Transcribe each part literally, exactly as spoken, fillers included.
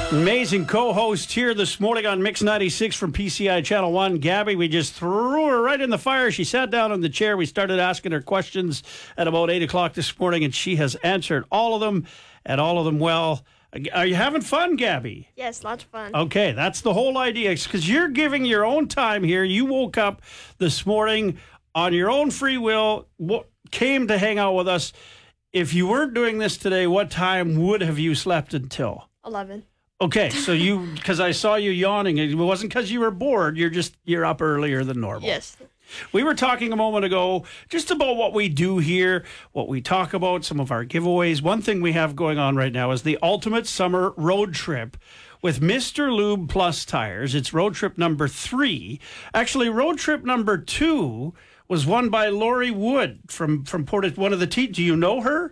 Amazing co-host here this morning on Mix ninety-six from P C I Channel one. Gabby, we just threw her right in the fire. She sat down in the chair. We started asking her questions at about eight o'clock this morning, and she has answered all of them, and all of them well. Are you having fun, Gabby? Yes, lots of fun. Okay, that's the whole idea, because you're giving your own time here. You woke up this morning on your own free will, came to hang out with us. If you weren't doing this today, what time would have you slept until? eleven. Okay, so you, because I saw you yawning, it wasn't because you were bored, you're just, you're up earlier than normal. Yes. We were talking a moment ago just about what we do here, what we talk about, some of our giveaways. One thing we have going on right now is the ultimate summer road trip with Mister Lube Plus Tires. It's road trip number three. Actually, road trip number two was won by Lori Wood from, from Port, one of the teams. Do you know her?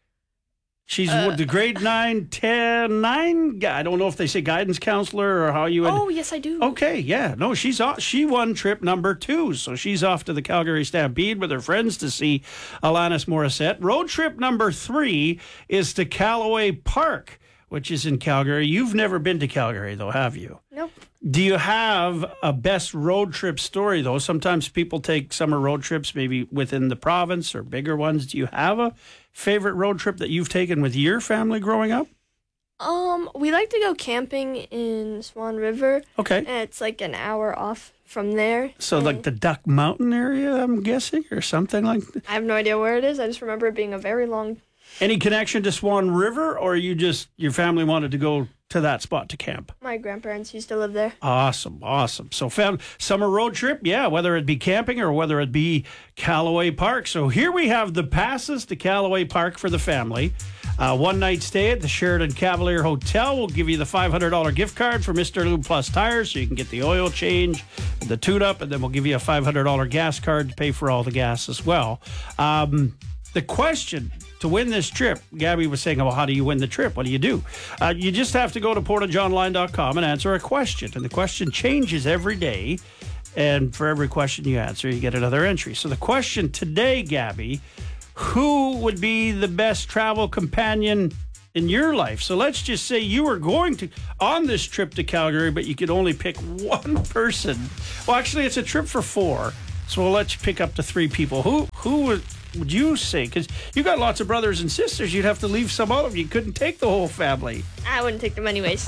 She's uh, the grade nine, ten, nine. I don't know if they say guidance counselor or how you would. Oh, yes, I do. Okay, yeah. No, she's off. She won trip number two. So she's off to the Calgary Stampede with her friends to see Alanis Morissette. Road trip number three is to Callaway Park, which is in Calgary. You've never been to Calgary, though, have you? Nope. Do you have a best road trip story, though? Sometimes people take summer road trips, maybe within the province or bigger ones. Do you have a favorite road trip that you've taken with your family growing up? Um, we like to go camping in Swan River. Okay. And it's like an hour off from there. So like the Duck Mountain area, I'm guessing, or something like that? I have no idea where it is. I just remember it being a very long... Any connection to Swan River, or you just, your family wanted to go to that spot to camp? My grandparents used to live there. Awesome, awesome. So fam- summer road trip, yeah, whether it be camping or whether it be Callaway Park. So here we have the passes to Callaway Park for the family. Uh, one night stay at the Sheridan Cavalier Hotel. We'll give you the five hundred dollars gift card for Mister Lube Plus Tires so you can get the oil change, the tune-up, and then we'll give you a five hundred dollars gas card to pay for all the gas as well. Um, the question... To win this trip, Gabby was saying, well, how do you win the trip? What do you do? Uh, you just have to go to portage online dot com and answer a question. And the question changes every day. And for every question you answer, you get another entry. So the question today, Gabby, who would be the best travel companion in your life? So let's just say you were going to on this trip to Calgary, but you could only pick one person. Well, actually, it's a trip for four. So we'll let you pick up to three people. Who, who would... would you say? Because you got lots of brothers and sisters. You'd have to leave some out of them. You couldn't take the whole family. I wouldn't take them anyways.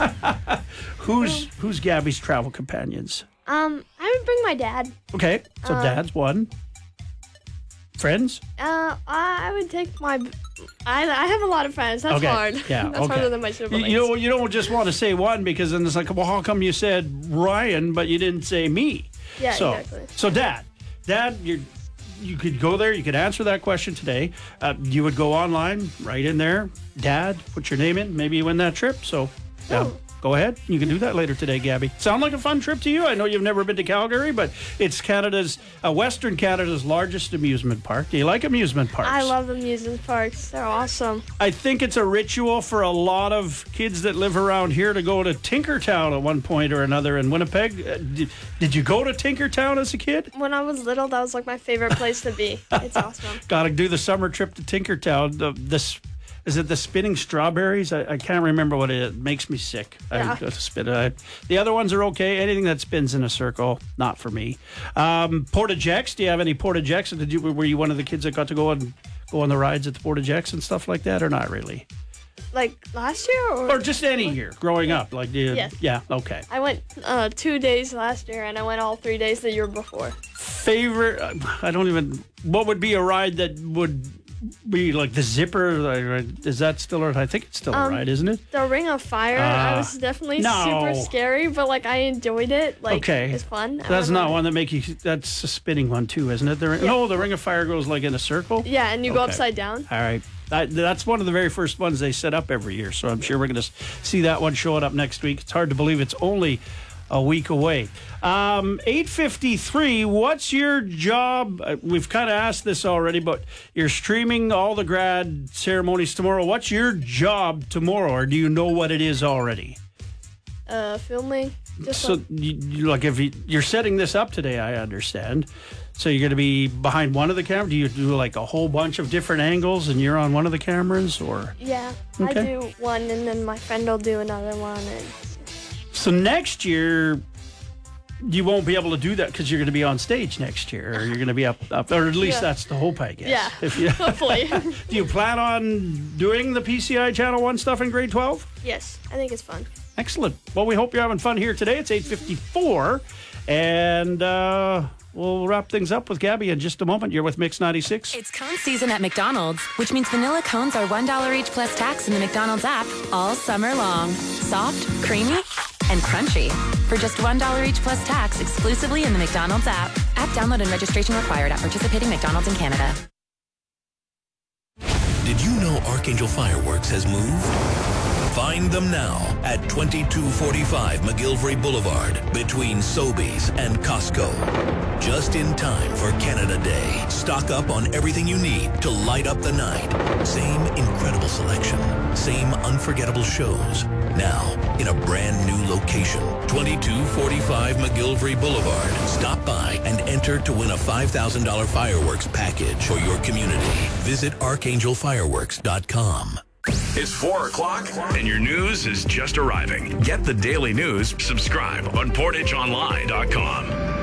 who's um, who's Gabby's travel companions? Um, I would bring my dad. Okay, so uh, dad's one. Friends? Uh, I would take my... I, I have a lot of friends. That's okay. hard. Yeah, That's okay. harder than my siblings. You, you, know, you don't just want to say one because then it's like, well, how come you said Ryan, but you didn't say me? Yeah, so, exactly. So dad, dad, you're... You could go there. You could answer that question today. Uh, you would go online, right in there. Dad, put your name in. Maybe you win that trip. So, yeah, oh. Go ahead. You can do that later today, Gabby. Sound like a fun trip to you? I know you've never been to Calgary, but it's Canada's, uh, Western Canada's largest amusement park. Do you like amusement parks? I love amusement parks. They're awesome. I think it's a ritual for a lot of kids that live around here to go to Tinkertown at one point or another in Winnipeg. Uh, did, did you go to Tinkertown as a kid? When I was little, that was like my favorite place to be. It's awesome. Got to do the summer trip to Tinkertown. The, this Is it the spinning strawberries? I, I can't remember what it is. It makes me sick. Yeah. I, spin, I, the other ones are okay. Anything that spins in a circle, not for me. Um, Portagex. Do you have any Portagex? Did you were you one of the kids that got to go and go on the rides at the Portagex and stuff like that, or not really? Like last year, or, or just any year growing up? Like you, yes. Yeah. Okay. I went uh, two days last year, and I went all three days the year before. Favorite? I don't even. What would be a ride that would be like the zipper? Is that still a, I think it's still um, a ride, isn't it? The Ring of Fire. Uh, I was definitely no. super scary, but like I enjoyed it. Like okay. It's fun. That's not one that make you. That's a spinning one too, isn't it? The ring, yeah. No, the Ring of Fire goes like in a circle. Yeah, and you okay. go upside down. All right. That, that's one of the very first ones they set up every year, so I'm sure we're going to see that one showing up next week. It's hard to believe it's only a week away. Um, eight fifty-three, what's your job? Uh, we've kind of asked this already, but you're streaming all the grad ceremonies tomorrow. What's your job tomorrow, or do you know what it is already? Uh, filming. Just so, like, you, you, like, if you, you're setting this up today, I understand. So you're going to be behind one of the cameras? Do you do like a whole bunch of different angles and you're on one of the cameras, or? Yeah, Okay. I do one, and then my friend will do another one. And So next year, you won't be able to do that because you're going to be on stage next year, or you're going to be up, up, or at least Yeah. that's the hope, I guess. Yeah, If you, hopefully. do you plan on doing the P C I Channel one stuff in grade twelve? Yes, I think it's fun. Excellent. Well, we hope you're having fun here today. It's eight fifty-four, and uh, we'll wrap things up with Gabby in just a moment. You're with Mix ninety-six. It's cone season at McDonald's, which means vanilla cones are one dollar each plus tax in the McDonald's app all summer long. Soft, creamy, and crunchy. For just one dollar each plus tax exclusively in the McDonald's app. App download and registration required at participating McDonald's in Canada. Did you know Archangel Fireworks has moved? Find them now at twenty-two forty-five McGillivray Boulevard between Sobeys and Costco. Just in time for Canada Day. Stock up on everything you need to light up the night. Same incredible selection. Same unforgettable shows. Now in a brand new location. twenty-two forty-five McGillivray Boulevard. Stop by and enter to win a five thousand dollars fireworks package for your community. Visit archangel fireworks dot com. It's four o'clock, and your news is just arriving. Get the daily news. Subscribe on portage online dot com.